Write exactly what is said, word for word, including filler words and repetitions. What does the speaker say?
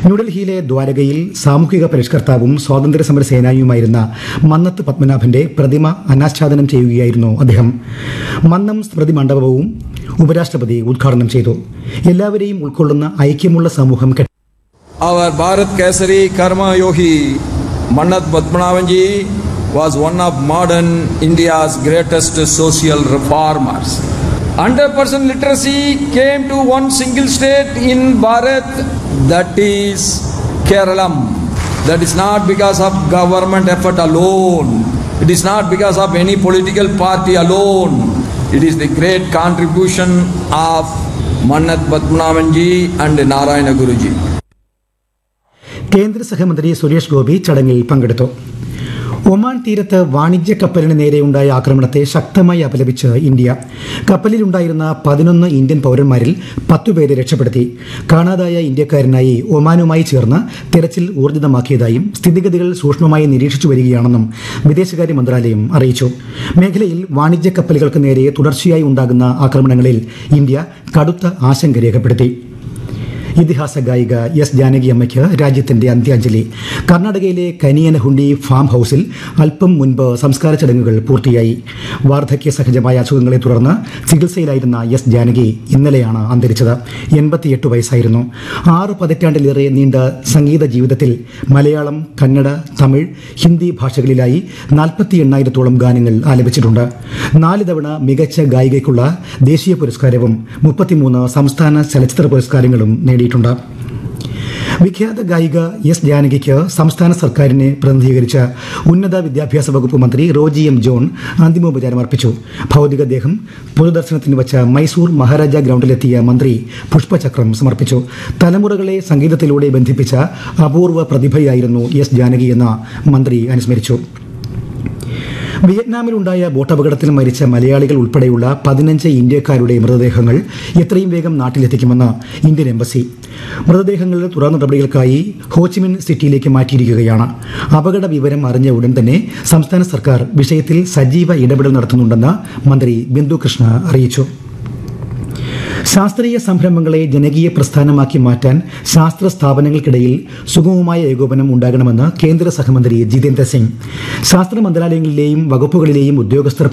ന്യൂഡൽഹിയിലെ ദ്വാരകയിൽ സാമൂഹിക പരിഷ്കർത്താവും സ്വാതന്ത്ര്യ സമര സേനാനിയുമായിരുന്ന മന്നത്ത് പത്മനാഭന്റെ പ്രതിമ അനാച്ഛാദനം ചെയ്യുകയായിരുന്നു അദ്ദേഹം. മന്നം സ്മൃതി മണ്ഡപവും ഉപരാഷ്ട്രപതി ഉദ്ഘാടനം ചെയ്തു. എല്ലാവരെയും ഉൾക്കൊള്ളുന്ന ഐക്യമുള്ള സമൂഹം കെട്ടി Our Bharat Kesari Karma Yogi Mannat Padmanabhan ji was one of modern India's greatest social reformers. one hundred percent literacy came to one single state in Bharat, that is Keralam. That is not because of government effort alone. It is not because of any political party alone. It is the great contribution of Mannat Padmanabhan ji and Narayana Guru ji. കേന്ദ്ര സഹമന്ത്രി സുരേഷ് ഗോപി ചടങ്ങിൽ പങ്കെടുത്തു. Oman തീരത്ത് വാണിജ്യ കപ്പലിന് നേരെയുണ്ടായ ആക്രമണത്തെ ശക്തമായി അപലപിച്ച് ഇന്ത്യ. കപ്പലിലുണ്ടായിരുന്ന പതിനൊന്ന് ഇന്ത്യൻ പൗരന്മാരിൽ പത്തുപേരെ രക്ഷപ്പെടുത്തി. കാണാതായ ഇന്ത്യക്കാരനായി ഒമാനുമായി ചേർന്ന് തെരച്ചിൽ ഊർജിതമാക്കിയതായും സ്ഥിതിഗതികൾ സൂക്ഷ്മമായി നിരീക്ഷിച്ചു വരികയാണെന്നും വിദേശകാര്യ മന്ത്രാലയം അറിയിച്ചു. മേഖലയിൽ വാണിജ്യ കപ്പലുകൾക്ക് നേരെ തുടർച്ചയായി ഉണ്ടാകുന്ന ആക്രമണങ്ങളിൽ ഇന്ത്യ കടുത്ത ആശങ്ക രേഖപ്പെടുത്തി. ഇതിഹാസ ഗായിക എസ് ജാനകിയമ്മയ്ക്ക് രാജ്യത്തിന്റെ അന്ത്യാഞ്ജലി. കർണാടകയിലെ കനിയനഹുണ്ടി ഫാം ഹൌസിൽ അല്പം മുൻപ് സംസ്കാര ചടങ്ങുകൾ പൂർത്തിയായി. വാർദ്ധക്യ സഹജമായ അസുഖങ്ങളെ തുടർന്ന് ചികിത്സയിലായിരുന്ന എസ് ജാനകി ഇന്നലെയാണ് അന്തരിച്ചത്. എൺപത്തിയെട്ട് വയസ്സായിരുന്നു. ആറ് പതിറ്റാണ്ടിലേറെ നീണ്ട സംഗീത ജീവിതത്തിൽ മലയാളം, കന്നഡ, തമിഴ്, ഹിന്ദി ഭാഷകളിലായി നാൽപ്പത്തി എണ്ണായിരത്തോളം ഗാനങ്ങൾ ആലപിച്ചിട്ടുണ്ട്. നാല് തവണ മികച്ച ഗായികയ്ക്കുള്ള ദേശീയ പുരസ്കാരവും മുപ്പത്തിമൂന്ന് സംസ്ഥാന ചലച്ചിത്ര പുരസ്കാരങ്ങളും നേടി. വിഖ്യാത ഗായിക എസ് ജാനകിക്ക് സംസ്ഥാന സർക്കാരിനെ പ്രതിനിധീകരിച്ച ഉന്നത വിദ്യാഭ്യാസ വകുപ്പ് മന്ത്രി റോജി എം ജോൺ അന്തിമോപചാരം അർപ്പിച്ചു. ഭൗതികദേഹം പൊതുദർശനത്തിന് വച്ച മൈസൂർ മഹാരാജ ഗ്രൗണ്ടിലെത്തിയ മന്ത്രി പുഷ്പചക്രം സമർപ്പിച്ചു. തലമുറകളെ സംഗീതത്തിലൂടെ ബന്ധിപ്പിച്ച അപൂർവ പ്രതിഭയായിരുന്നു എസ് ജാനകിയെന്ന് മന്ത്രി അനുസ്മരിച്ചു. വിയറ്റ്നാമിലുണ്ടായ ബോട്ടപകടത്തിൽ മരിച്ച മലയാളികൾ ഉൾപ്പെടെയുള്ള പതിനഞ്ച് ഇന്ത്യക്കാരുടെ മൃതദേഹങ്ങൾ എത്രയും വേഗം നാട്ടിലെത്തിക്കുമെന്ന് ഇന്ത്യൻ എംബസി. മൃതദേഹങ്ങൾ തുടർ നടപടികൾക്കായി ഹോച്ചിമിൻ സിറ്റിയിലേക്ക് മാറ്റിയിരിക്കുകയാണ്. അപകട വിവരം അറിഞ്ഞ ഉടൻ തന്നെ സംസ്ഥാന സർക്കാർ വിഷയത്തിൽ സജീവ ഇടപെടൽ നടത്തുന്നുണ്ടെന്ന് മന്ത്രി ബിന്ദു കൃഷ്ണ അറിയിച്ചു. ശാസ്ത്രീയ സംരംഭങ്ങളെ ജനകീയ പ്രസ്ഥാനമാക്കി മാറ്റാൻ ശാസ്ത്ര സ്ഥാപനങ്ങൾക്കിടയിൽ സുഗമമായ ഏകോപനം ഉണ്ടാകണമെന്ന് കേന്ദ്ര സഹമന്ത്രി ജിതേന്ദ്ര സിംഗ്. ശാസ്ത്ര മന്ത്രാലയങ്ങളിലെയും വകുപ്പുകളിലെയും ഉദ്യോഗസ്ഥർ